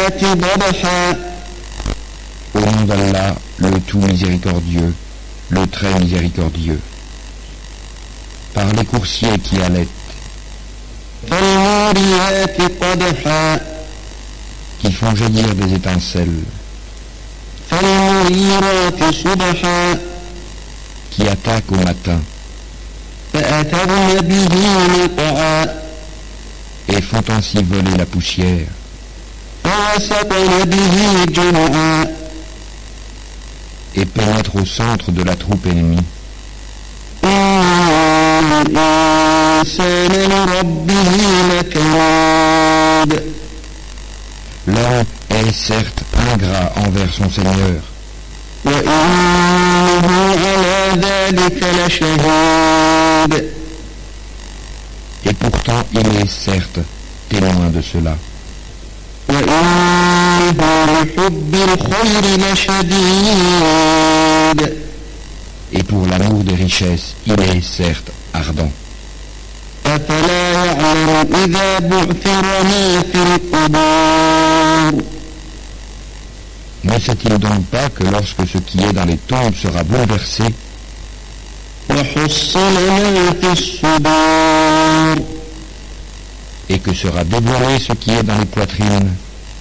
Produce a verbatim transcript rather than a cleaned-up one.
Au nom d'Allah, le tout miséricordieux, le très miséricordieux. Par les coursiers qui allaitent, qui font jaillir des étincelles, qui attaquent au matin, et font ainsi voler la poussière, et pénètrent au centre de la troupe ennemie. L'homme est certes ingrat envers son Seigneur, et pourtant il est certes témoin de cela. Et pour l'amour des richesses, il est certes ardent. Ne sait-il donc pas que lorsque ce qui est dans les tombes sera bouleversé, et que sera dévoilé ce qui est dans les poitrines,